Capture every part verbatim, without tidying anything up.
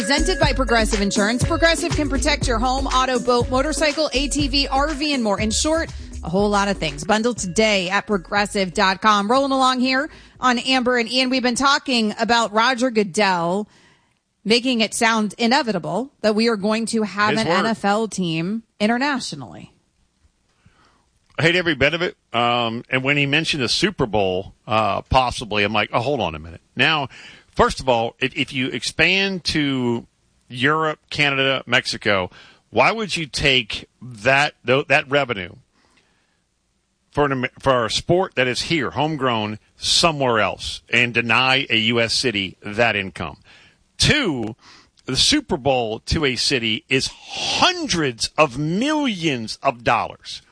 Presented by Progressive Insurance. Progressive can protect your home, auto, boat, motorcycle, A T V, R V, and more. In short, a whole lot of things. Bundle today at progressive dot com. Rolling along here on Amber and Ian. We've been talking about Roger Goodell making it sound inevitable that we are going to have His an word. N F L team internationally. I hate every bit of it. Um, and when he mentioned the Super Bowl, uh, possibly, I'm like, oh, hold on a minute. Now, first of all, if, if you expand to Europe, Canada, Mexico, why would you take that that revenue for an, for a sport that is here, homegrown, somewhere else, and deny a U S city that income? Two, the Super Bowl to a city is hundreds of millions of dollars.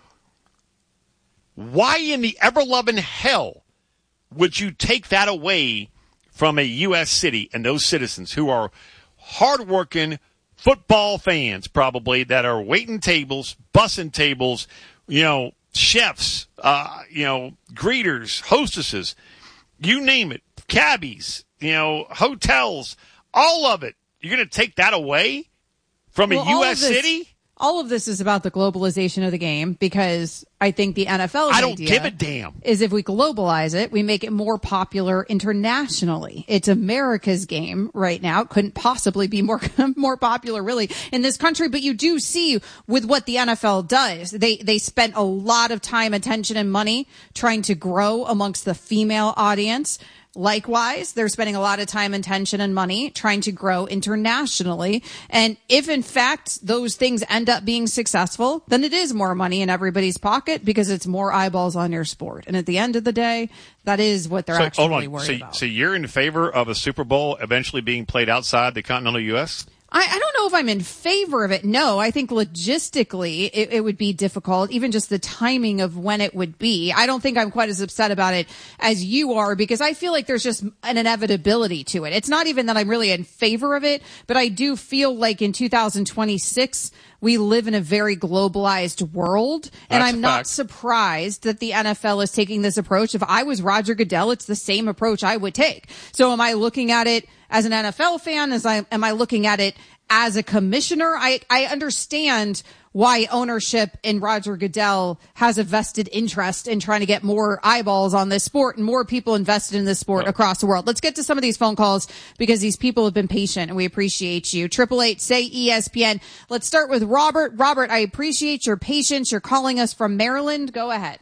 Why in the ever-loving hell would you take that away from a U S city and those citizens who are hardworking football fans, probably, that are waiting tables, bussing tables, you know, chefs, uh, you know, greeters, hostesses, you name it, cabbies, you know, hotels, all of it. You're going to take that away from Well, a U S all of this- city? All of this is about the globalization of the game, because I think the N F L's I don't idea give a damn. is if we globalize it, we make it more popular internationally. It's America's game right now. It couldn't possibly be more more popular, really, in this country. But you do see with what the N F L does, they they spent a lot of time, attention, and money trying to grow amongst the female audience. Likewise, they're spending a lot of time, attention, and money trying to grow internationally. And if, in fact, those things end up being successful, then it is more money in everybody's pocket because it's more eyeballs on your sport. And at the end of the day, that is what they're So, actually hold on. worried So, about. so you're in favor of a Super Bowl eventually being played outside the continental U S? I, I don't know if I'm in favor of it. No, I think logistically it, it would be difficult, even just the timing of when it would be. I don't think I'm quite as upset about it as you are, because I feel like there's just an inevitability to it. It's not even that I'm really in favor of it, but I do feel like in two thousand twenty-six, we live in a very globalized world, and That's I'm a not fact. surprised that the N F L is taking this approach. If I was Roger Goodell, it's the same approach I would take. So am I looking at it as an N F L fan? As I, am I looking at it as a commissioner? I, I understand why ownership in Roger Goodell has a vested interest in trying to get more eyeballs on this sport and more people invested in this sport across the world. Let's get to some of these phone calls, because these people have been patient and we appreciate you. Triple eight say E S P N. Let's start with Robert. Robert, I appreciate your patience. You're calling us from Maryland. Go ahead.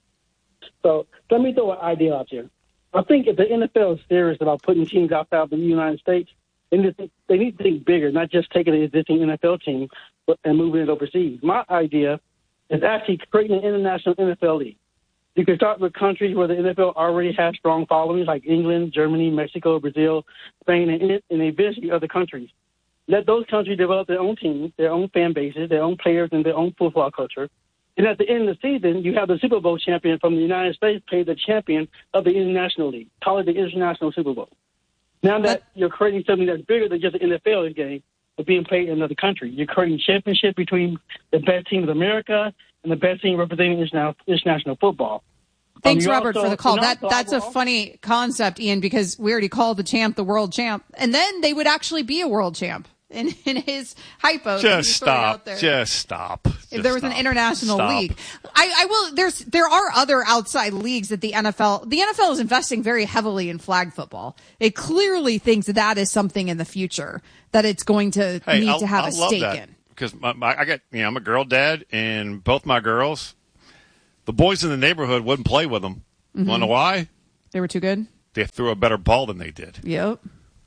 So let me throw an idea out there. I think if the N F L is serious about putting teams outside of the United States, they need to think, they need to think bigger, not just taking an existing N F L team but, and moving it overseas. My idea is actually creating an international N F L league. You can start with countries where the N F L already has strong followings, like England, Germany, Mexico, Brazil, Spain, and, and eventually other countries. Let those countries develop their own teams, their own fan bases, their own players, and their own football culture. And at the end of the season, you have the Super Bowl champion from the United States play the champion of the International League. Call it the International Super Bowl. Now that you're creating something that's bigger than just an N F L game, but being played in another country, you're creating championship between the best team of America and the best team representing international, international football. Thanks, Um, you Robert, also- for the call. and That also, That's I a will- funny concept, Ian, because we already called the champ the world champ, and then they would actually be a world champ in, in his hypo. that he Just threw out stop. there. Just stop. If Just there was an stop. international Stop. league, I, I will. There's there are other outside leagues that the N F L. The N F L is investing very heavily in flag football. It clearly thinks that is something in the future that it's going to Hey, need I, to have I a love stake that, in. because my, my, I got, you know, I'm a girl dad, and both my girls, the boys in the neighborhood wouldn't play with them. Mm-hmm. Want to know why? They were too good. They threw a better ball than they did. Yep.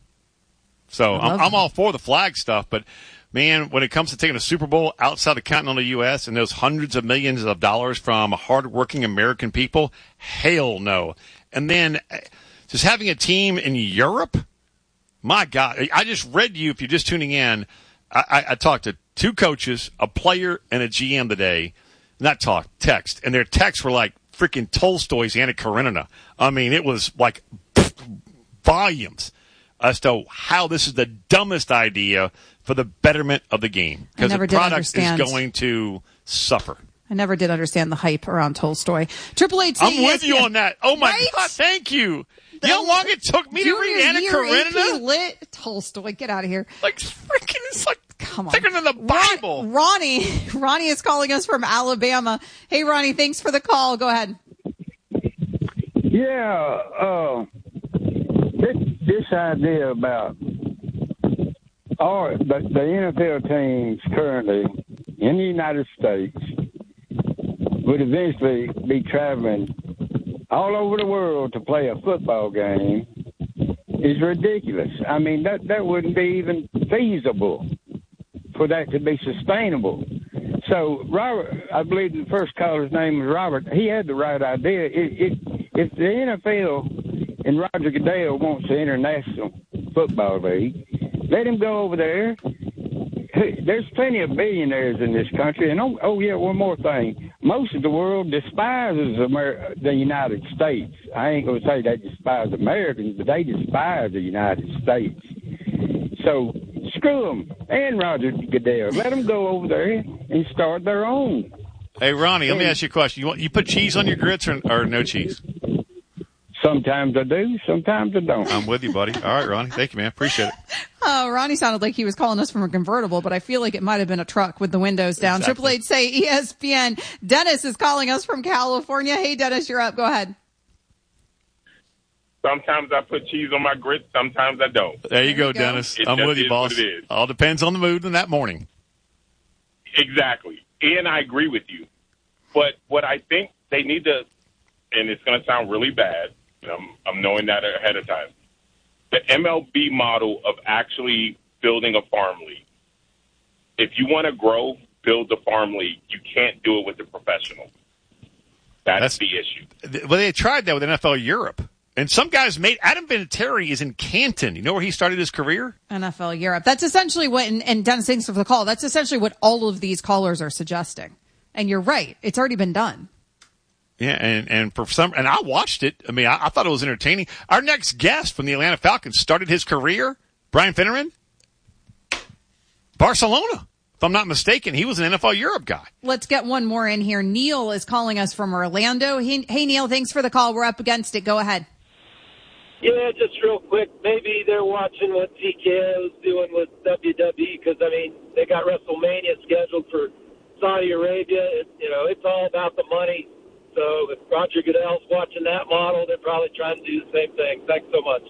So I I'm, love I'm that. all for the flag stuff, but man, when it comes to taking a Super Bowl outside the continental U S and those hundreds of millions of dollars from hardworking American people, hell no. And then uh, just having a team in Europe, my God, I just read you, if you're just tuning in, I, I, I talked to two coaches, a player, and a G M today. Not talk, text. And their texts were like freaking Tolstoy's Anna Karenina. I mean, it was like volumes as to how this is the dumbest idea for the betterment of the game, because the never did product is understand. going to suffer. I never did understand the hype around Tolstoy. Triple eight. I'm with you on that. Oh my Right? God, thank you. You know how long it took me to read Anna Karenina? Lit Tolstoy, get out of here. Like freaking, it's like Come on. thicker than the Bible. Ron, Ronnie, Ronnie is calling us from Alabama. Hey, Ronnie, thanks for the call. Go ahead. Yeah, uh, this this idea about all the, the N F L teams currently in the United States would eventually be traveling all over the world to play a football game is ridiculous. I mean, that, that wouldn't be even feasible for that to be sustainable. So, Robert, I believe the first caller's name was Robert, he had the right idea. It, it, if the N F L and Roger Goodell wants the International Football League, let him go over there. There's plenty of billionaires in this country. And, oh, oh yeah, one more thing. Most of the world despises Amer- the United States. I ain't going to say they despise Americans, but they despise the United States. So screw them and Roger Goodell. Let them go over there and start their own. Hey, Ronnie, let me ask you a question. You want, you put cheese on your grits or, or no cheese? Sometimes I do, sometimes I don't. I'm with you, buddy. All right, Ronnie. Thank you, man. Appreciate it. Oh, Ronnie sounded like he was calling us from a convertible, but I feel like it might have been a truck with the windows down. Triple H say E S P N. Dennis is calling us from California. Hey, Dennis, you're up. Go ahead. Sometimes I put cheese on my grits. Sometimes I don't. There you go, Dennis. It I'm just with you, is boss. what it is. All depends on the mood in that morning. Exactly. And I agree with you. But what I think they need to, and it's going to sound really bad, and I'm, I'm knowing that ahead of time, the M L B model of actually building a farm league. If you want to grow, build the farm league. You can't do it with the professional. That's, That's the issue. Well, they tried that with N F L Europe. And some guys made – Adam Vinatieri is in Canton. You know where he started his career? N F L Europe. That's essentially what – and Dennis, thanks for the call. That's essentially what all of these callers are suggesting. And you're right. It's already been done. Yeah, and, and for some – and I watched it. I mean, I, I thought it was entertaining. Our next guest from the Atlanta Falcons started his career, Brian Finneran, Barcelona. If I'm not mistaken, he was an N F L Europe guy. Let's get one more in here. Neil is calling us from Orlando. Hey, hey Neil, thanks for the call. We're up against it. Go ahead. Yeah, just real quick. Maybe they're watching what T K O is doing with W W E because, I mean, they got WrestleMania scheduled for Saudi Arabia. It, you know, it's all about the money. So if Roger Goodell's watching that model, they're probably trying to do the same thing. Thanks so much.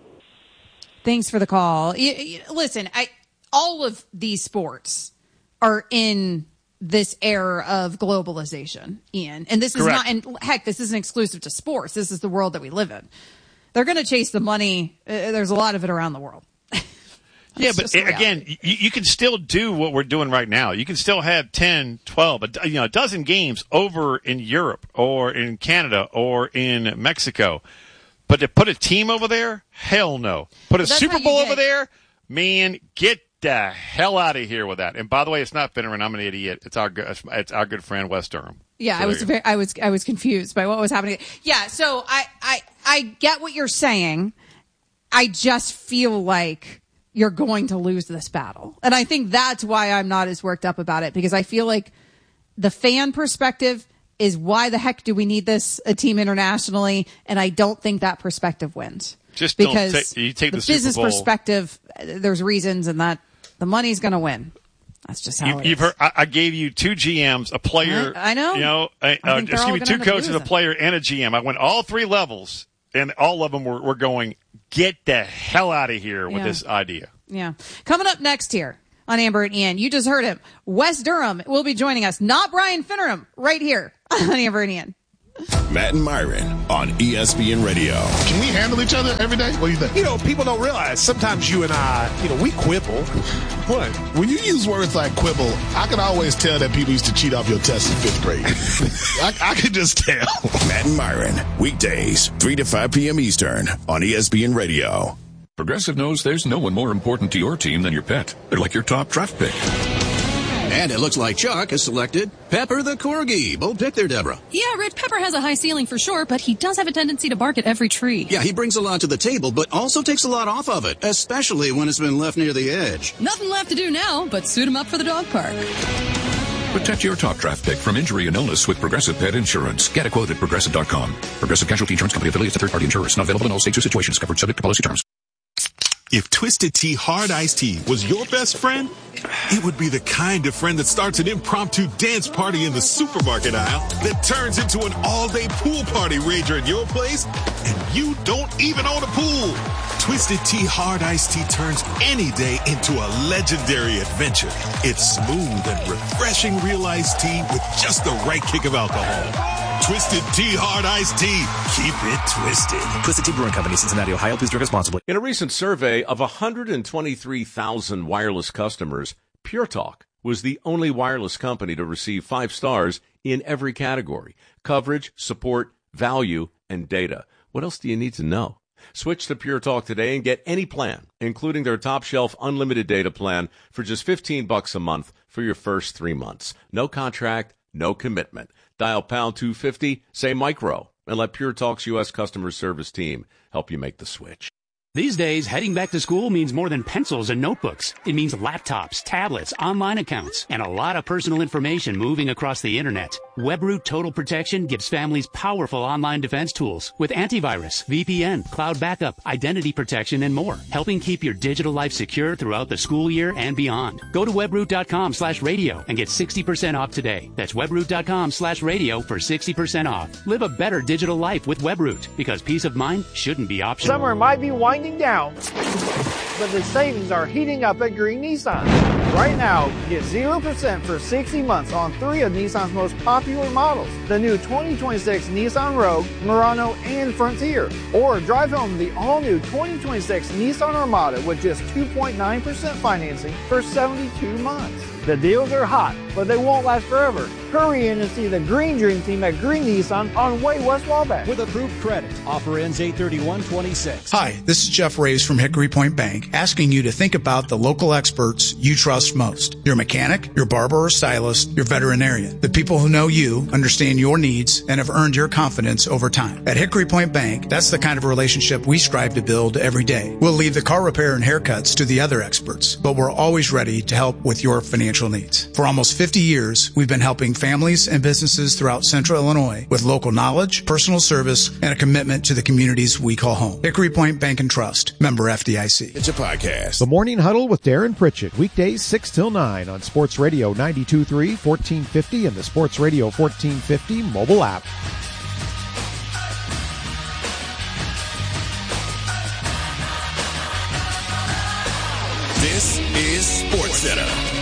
Thanks for the call. You, you, listen, I all of these sports are in this era of globalization, Ian. And this is Correct. not, and heck, this isn't exclusive to sports. This is the world that we live in. They're going to chase the money. Uh, there's a lot of it around the world. Yeah, but again, you, you can still do what we're doing right now. You can still have ten, twelve, a, you know, a dozen games over in Europe or in Canada or in Mexico. But to put a team over there, hell no. Put a Super Bowl over there, man, get the hell out of here with that. And by the way, it's not Finneran. I'm an idiot. It's our good, it's our good friend Wes Durham. Yeah, so I was very, I was I was confused by what was happening. Yeah, so I, I I get what you're saying. I just feel like you're going to lose this battle. And I think that's why I'm not as worked up about it, because I feel like the fan perspective is why the heck do we need this a team internationally? And I don't think that perspective wins. Just because don't take, you take the, the Super business Bowl. perspective, there's reasons, and that the money's going to win. That's just how you, it you've is. heard. I, I gave you two G Ms, a player. I, I know. You know, I, I uh, think they're excuse all me, gonna two end up coaches, a losing. player, and a G M. I went all three levels, and all of them were, were going, get the hell out of here with Yeah. this idea. Yeah. Coming up next here on Amber and Ian, you just heard him. Wes Durham will be joining us, not Brian Finneran, right here on Amber and Ian. Matt and Myron on E S P N Radio. Can we handle each other every day? What do you think? You know, people don't realize sometimes you and I, you know, we quibble. What? When you use words like quibble, I can always tell that people used to cheat off your test in fifth grade. I, I can just tell. Matt and Myron, weekdays, three to five p.m. Eastern on E S P N Radio. Progressive knows there's no one more important to your team than your pet. They're like your top draft pick. And it looks like Chuck has selected Pepper the Corgi. Bold pick there, Deborah. Yeah, Rich, Pepper has a high ceiling for sure, but he does have a tendency to bark at every tree. Yeah, he brings a lot to the table, but also takes a lot off of it, especially when it's been left near the edge. Nothing left to do now but suit him up for the dog park. Protect your top draft pick from injury and illness with Progressive Pet Insurance. Get a quote at Progressive dot com. Progressive Casualty Insurance Company affiliates and third-party insurers. Not available in all states or situations. Covered subject to policy terms. If Twisted Tea Hard Iced Tea was your best friend, it would be the kind of friend that starts an impromptu dance party in the supermarket aisle that turns into an all-day pool party rager at your place, and you don't even own a pool. Twisted Tea Hard Iced Tea turns any day into a legendary adventure. It's smooth and refreshing real iced tea with just the right kick of alcohol. Twisted Tea Hard Iced Tea. Keep it twisted. Twisted Tea Brewing Company, Cincinnati, Ohio. Please drink responsibly. In a recent survey of one hundred twenty-three thousand wireless customers, Pure Talk was the only wireless company to receive five stars in every category: coverage, support, value, and data. What else do you need to know? Switch to Pure Talk today and get any plan, including their top shelf unlimited data plan, for just fifteen bucks a month for your first three months. No contract, no commitment. Dial pound two fifty, say micro, and let Pure Talk's U S customer service team help you make the switch. These days, heading back to school means more than pencils and notebooks. It means laptops, tablets, online accounts, and a lot of personal information moving across the internet. WebRoot Total Protection gives families powerful online defense tools with antivirus, V P N, cloud backup, identity protection, and more, helping keep your digital life secure throughout the school year and beyond. Go to webroot.com slash radio and get sixty percent off today. That's webroot.com slash radio for sixty percent off. Live a better digital life with WebRoot, because peace of mind shouldn't be optional. Summer might be winding down, but the savings are heating up at Green Nissan. Right now, get zero percent for sixty months on three of Nissan's most popular models: the new twenty twenty-six Nissan Rogue, Murano, and Frontier. Or drive home the all-new twenty twenty-six Nissan Armada with just two point nine percent financing for seventy-two months. The deals are hot, but they won't last forever. Hurry in and see the Green Dream Team at Green Nissan on Way West Wabash. With approved credit. Offer ends eight thirty-one twenty-six. Hi, this is Jeff Reyes from Hickory Point Bank, asking you to think about the local experts you trust most. Your mechanic, your barber or stylist, your veterinarian. The people who know you, understand your needs, and have earned your confidence over time. At Hickory Point Bank, that's the kind of relationship we strive to build every day. We'll leave the car repair and haircuts to the other experts, but we're always ready to help with your financial needs. For almost fifty years, we've been helping families and businesses throughout Central Illinois with local knowledge, personal service, and a commitment to the communities we call home. Hickory Point Bank and Trust, member F D I C. It's a podcast. The Morning Huddle with Darren Pritchett, weekdays six till nine on Sports Radio ninety-two point three, fourteen fifty, and the Sports Radio fourteen fifty mobile app. This is Sports Center.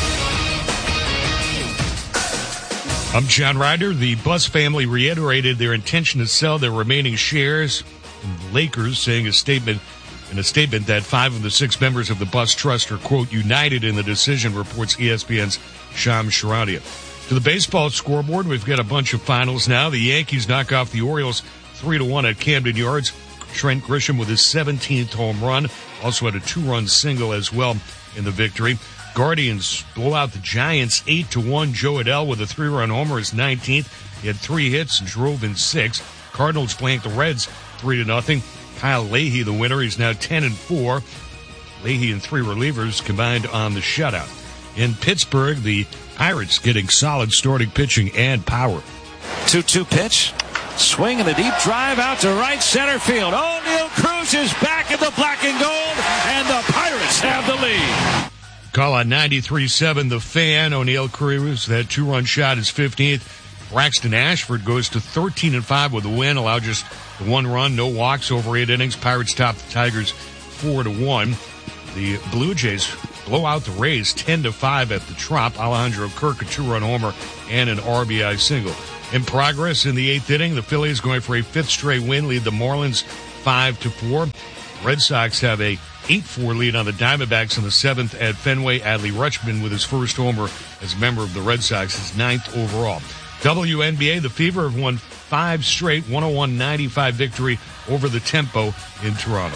I'm John Ryder. The Buss family reiterated their intention to sell their remaining shares in the Lakers, saying a statement in a statement that five of the six members of the Buss Trust are, quote, united in the decision, reports E S P N's Shams Charania. To the baseball scoreboard, we've got a bunch of finals now. The Yankees knock off the Orioles three to one at Camden Yards. Trent Grisham with his seventeenth home run. Also had a two-run single as well in the victory. Guardians blow out the Giants eight to one. Joe Adell with a three-run homer, his nineteenth. He had three hits and drove in six. Cardinals blanked the Reds three to nothing. Kyle Leahy, the winner, he's now ten and four. Leahy and three relievers combined on the shutout. In Pittsburgh, the Pirates getting solid starting pitching and power. two two pitch. Swing and a deep drive out to right center field. O'Neill Cruz is back in the black and gold, and the Pirates have the lead. Call on ninety-three point seven The Fan. O'Neill Cruz, that two-run shot, is fifteenth. Braxton Ashford goes to thirteen and five with a win, allowed just one run, no walks over eight innings. Pirates top the Tigers four to one. The Blue Jays blow out the Rays ten to five at the Trop. Alejandro Kirk, a two-run homer and an R B I single. In progress in the eighth inning, the Phillies going for a fifth straight win, lead the Marlins five to four. Red Sox have a eight four lead on the Diamondbacks in the seventh at Fenway. Adley Rutschman with his first homer as a member of the Red Sox, his ninth overall. W N B A, the Fever have won five straight, one oh one ninety-five victory over the Tempo in Toronto.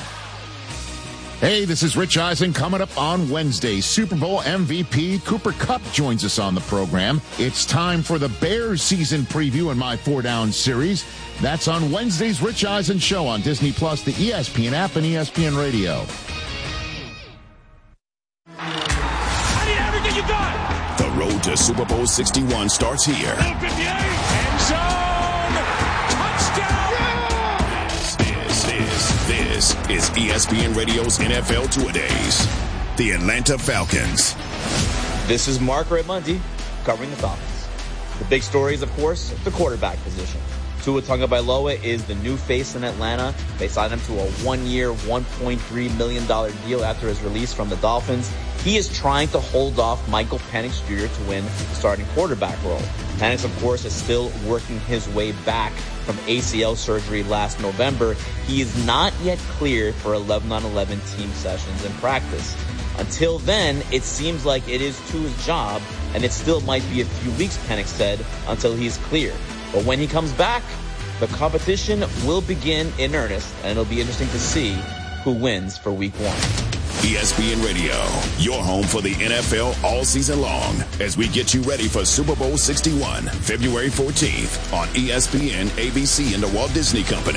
Hey, this is Rich Eisen. Coming up on Wednesday, Super Bowl M V P Cooper Kupp joins us on the program. It's time for the Bears season preview in my Four Down series. That's on Wednesday's Rich Eisen Show on Disney Plus, the E S P N app, and E S P N Radio. The Road road to Super Bowl sixty-one starts here. End zone! Touchdown! This, this, this is E S P N Radio's N F L Two-A-Days. The Atlanta Falcons. This is Mark Raimondi covering the Falcons. The big story is, of course, the quarterback position. Tua Tagovailoa is the new face in Atlanta. They signed him to a one-year, one point three million dollars deal after his release from the Dolphins. He is trying to hold off Michael Penix Junior to win the starting quarterback role. Penix, of course, is still working his way back from A C L surgery last November. He is not yet cleared for eleven on eleven team sessions in practice. Until then, it seems like it is Tua's job, and it still might be a few weeks, Penix said, until he's cleared. But when he comes back, the competition will begin in earnest, and it'll be interesting to see who wins for week one. E S P N Radio, your home for the N F L all season long, as we get you ready for Super Bowl sixty-one, February fourteenth on E S P N, A B C, and the Walt Disney Company.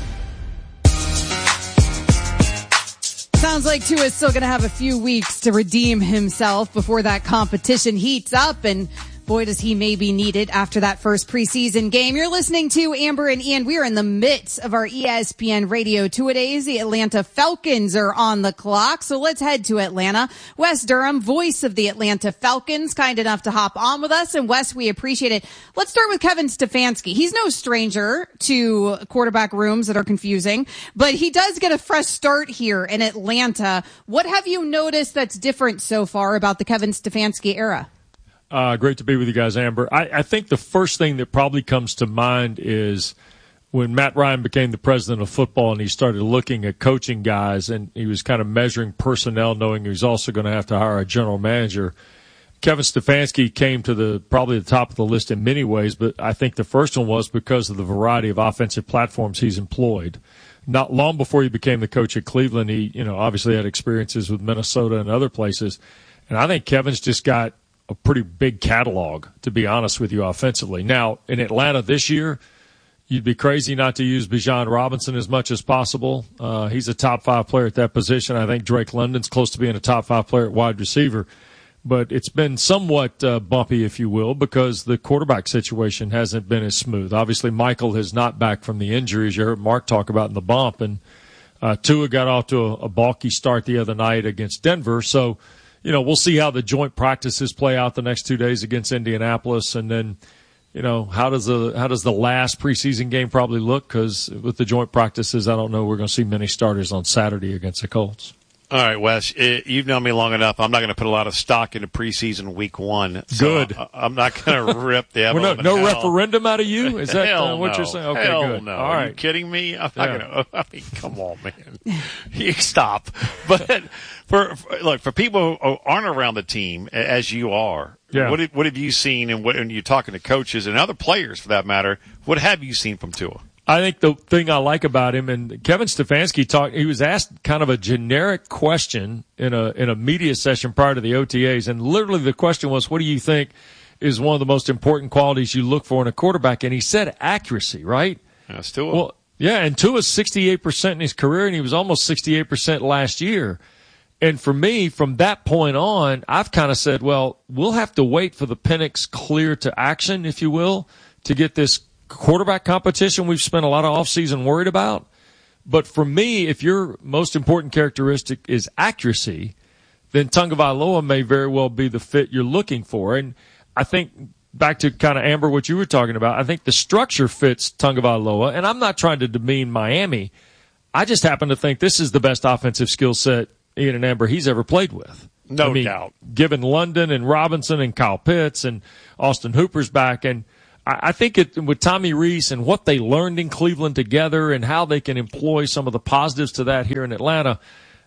Sounds like Tua is still going to have a few weeks to redeem himself before that competition heats up, and boy, does he maybe need it after that first preseason game. You're listening to Amber and Ian. We are in the midst of our E S P N Radio Two-A-Days. The Atlanta Falcons are on the clock, so let's head to Atlanta. Wes Durham, voice of the Atlanta Falcons, kind enough to hop on with us. And Wes, we appreciate it. Let's start with Kevin Stefanski. He's no stranger to quarterback rooms that are confusing, but he does get a fresh start here in Atlanta. What have you noticed that's different so far about the Kevin Stefanski era? Uh, great to be with you guys, Amber. I, I think the first thing that probably comes to mind is when Matt Ryan became the president of football and he started looking at coaching guys and he was kind of measuring personnel, knowing he was also going to have to hire a general manager. Kevin Stefanski came to the probably the top of the list in many ways, but I think the first one was because of the variety of offensive platforms he's employed. Not long before he became the coach at Cleveland, he, you know, obviously had experiences with Minnesota and other places. And I think Kevin's just got a pretty big catalog, to be honest with you, offensively. Now, in Atlanta this year, you'd be crazy not to use Bijan Robinson as much as possible. Uh, he's a top five player at that position. I think Drake London's close to being a top five player at wide receiver. But it's been somewhat uh, bumpy, if you will, because the quarterback situation hasn't been as smooth. Obviously, Michael is not back from the injuries you heard Mark talk about in the bump. And uh, Tua got off to a, a balky start the other night against Denver. So, you know, we'll see how the joint practices play out the next two days against Indianapolis, and then, you know, how does the how does the last preseason game probably look? Because with the joint practices, I don't know we're going to see many starters on Saturday against the Colts. All right, Wes, you've known me long enough. I'm not going to put a lot of stock into preseason week one. So good. I'm not going to rip the well, no, no hell. referendum out of you? Is that hell uh, what no. you're saying? Okay, hell good. no. All Are right. you kidding me? I'm yeah. not going to. I mean, come on, man. You stop. But for, for look for people who aren't around the team as you are. Yeah. What have, what have you seen, and what? And you're talking to coaches and other players for that matter. What have you seen from Tua? I think the thing I like about him, and Kevin Stefanski talked, he was asked kind of a generic question in a in a media session prior to the O T As, and literally the question was, what do you think is one of the most important qualities you look for in a quarterback? And he said accuracy, right? That's Tua. Well, yeah, and Tua's sixty-eight percent in his career, and he was almost sixty-eight percent last year. And for me, from that point on, I've kind of said, well, we'll have to wait for the Penix clear to action, if you will, to get this quarterback competition we've spent a lot of offseason worried about. But for me, if your most important characteristic is accuracy, then Tagovailoa may very well be the fit you're looking for. And I think back to kind of, Amber, what you were talking about, I think the structure fits Tagovailoa. And I'm not trying to demean Miami. I just happen to think this is the best offensive skill set, Ian and Amber, he's ever played with. No I mean, doubt. Given London and Robinson and Kyle Pitts and Austin Hooper's back, and I think it, with Tommy Rees and what they learned in Cleveland together and how they can employ some of the positives to that here in Atlanta,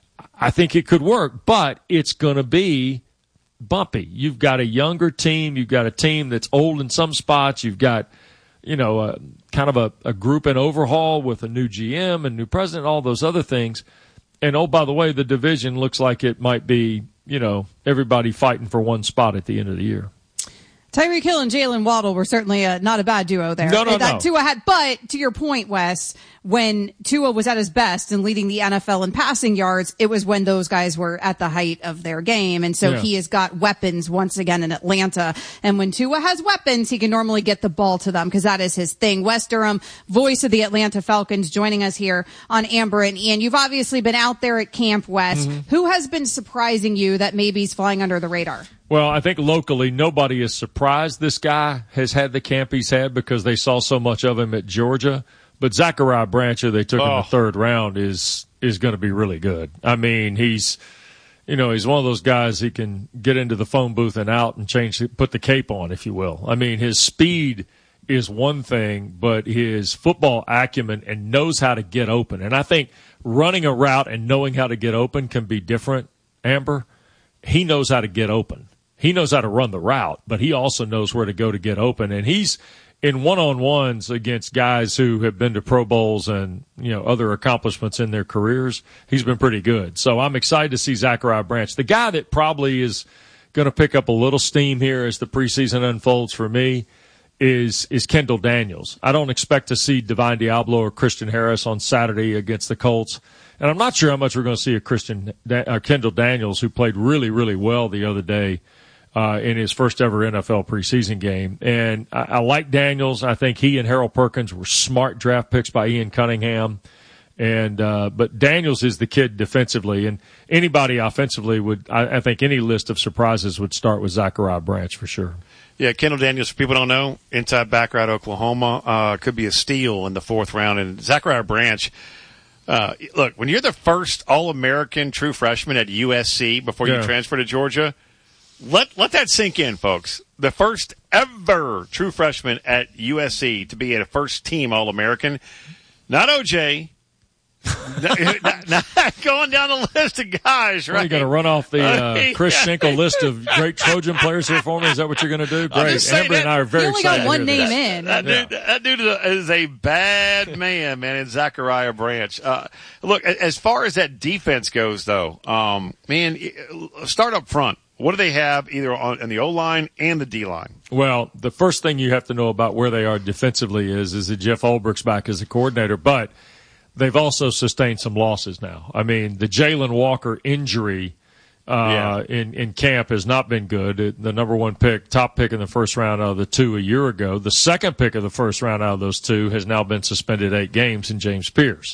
I think it could work. But it's going to be bumpy. You've got a younger team. You've got a team that's old in some spots. You've got, you know, a, kind of a, a group in overhaul with a new G M and new president, all those other things. And, oh, by the way, the division looks like it might be, you know, everybody fighting for one spot at the end of the year. Tyreek Hill and Jalen Waddle were certainly uh, not a bad duo there. No, no, that no. Tua had, but to your point, Wes, when Tua was at his best and leading the N F L in passing yards, it was when those guys were at the height of their game. And so Yeah. he has got weapons once again in Atlanta. And when Tua has weapons, he can normally get the ball to them because that is his thing. Wes Durham, voice of the Atlanta Falcons, joining us here on Amber and Ian. You've obviously been out there at Camp West. Mm-hmm. Who has been surprising you that maybe is flying under the radar? Well, I think locally nobody is surprised this guy has had the camp he's had because they saw so much of him at Georgia. But Zachariah Branch, who they took Oh. in the third round, is is going to be really good. I mean, he's you know he's one of those guys he can get into the phone booth and out and change, put the cape on, if you will. I mean, his speed is one thing, but his football acumen and knows how to get open. And I think running a route and knowing how to get open can be different. Amber, he knows how to get open. He knows how to run the route, but he also knows where to go to get open. And he's in one-on-ones against guys who have been to Pro Bowls and, you know, other accomplishments in their careers. He's been pretty good. So I'm excited to see Zachariah Branch. The guy that probably is going to pick up a little steam here as the preseason unfolds for me is is Kendall Daniels. I don't expect to see Divine Diablo or Christian Harris on Saturday against the Colts. And I'm not sure how much we're going to see of Christian uh, Kendall Daniels, who played really, really well the other day uh, in his first ever N F L preseason game. And I, I like Daniels. I think he and Harold Perkins were smart draft picks by Ian Cunningham. And uh, but Daniels is the kid defensively, and anybody offensively would. I, I think any list of surprises would start with Zachariah Branch for sure. Yeah, Kendall Daniels, for people who don't know, inside backer out of Oklahoma, uh, could be a steal in the fourth round. And Zachariah Branch, uh, look, when you're the first All-American true freshman at U S C before Yeah. you transfer to Georgia, let let that sink in, folks. The first ever true freshman at U S C to be a first-team All-American. Not O J. not, not, not going down the list of guys, right? Well, you got to run off the uh, Uh, Chris yeah. Schenkel list of great Trojan players here for me. Is that what you're going to do? I'm Great. just saying Amber and I are very You only excited. got one to hear name this. in. That dude, that dude is a bad man, man, in Zachariah Branch. Uh, look, as far as that defense goes, though, um, man, start up front. What do they have either on, on the O-line and the D-line? Well, the first thing you have to know about where they are defensively is is that Jeff Ulbricht's back as a coordinator, but they've also sustained some losses now. I mean, the Jalen Walker injury uh, Yeah. in, in camp has not been good. The number one pick, top pick in the first round out of the two a year ago. The second pick of the first round out of those two has now been suspended eight games in James Pierce.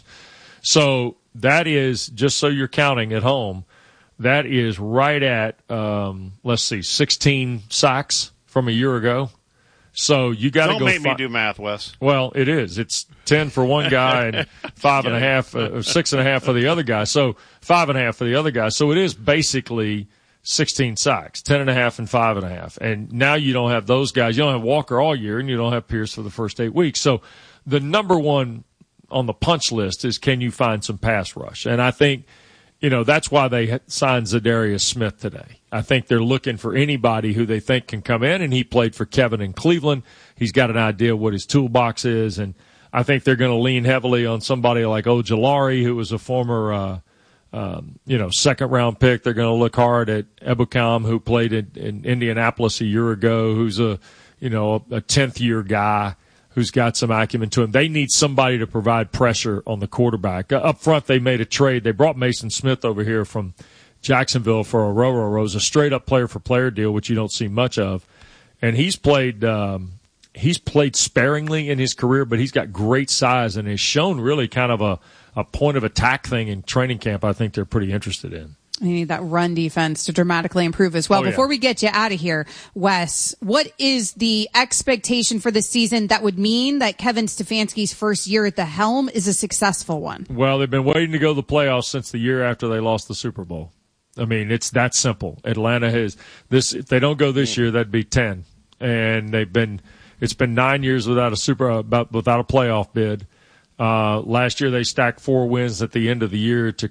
So that is, just so you're counting at home, that is right at, um, let's see, sixteen sacks from a year ago. So you got to Don't go. make fi- me do math, Wes. Well, it is. It's ten for one guy and five and a half, uh, or six and a half for the other guy. So five and a half for the other guy. So it is basically sixteen sacks, ten and a half and five and a half. And now you don't have those guys. You don't have Walker all year, and you don't have Pierce for the first eight weeks. So the number one on the punch list is, can you find some pass rush? And I think, you know, that's why they signed Zadarius Smith today. I think they're looking for anybody who they think can come in, and he played for Kevin in Cleveland. He's got an idea what his toolbox is, and I think they're going to lean heavily on somebody like Ojulari, who was a former, uh, um, you know, second-round pick. They're going to look hard at Ebukam, who played in, in Indianapolis a year ago, who's a, you know, a tenth-year guy who's got some acumen to him. They need somebody to provide pressure on the quarterback. Uh, up front, they made a trade. They brought Mason Smith over here from Jacksonville for a Roro Rose, a straight-up player-for-player deal, which you don't see much of. And he's played um, he's played sparingly in his career, but he's got great size and has shown really kind of a, a point-of-attack thing in training camp I think they're pretty interested in. You need that run defense to dramatically improve as well. Oh, yeah. Before we get you out of here, Wes, what is the expectation for this season that would mean that Kevin Stefanski's first year at the helm is a successful one? Well, they've been waiting to go to the playoffs since the year after they lost the Super Bowl. I mean, it's that simple. Atlanta has this. If they don't go this year, that'd be ten. And they've been. It's been nine years without a super about without a playoff bid. Uh, last year they stacked four wins at the end of the year to